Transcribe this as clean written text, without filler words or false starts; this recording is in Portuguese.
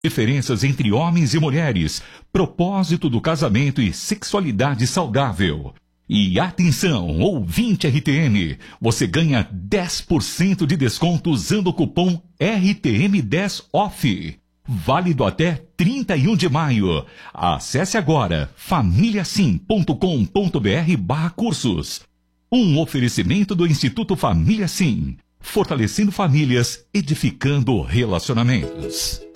Diferenças entre homens e mulheres, propósito do casamento e sexualidade saudável. E atenção, ouvinte RTM, você ganha 10% de desconto usando o cupom RTM10OFF. Válido até 31 de maio. Acesse agora famíliasim.com.br/cursos. Um oferecimento do Instituto Família Sim, fortalecendo famílias, edificando relacionamentos.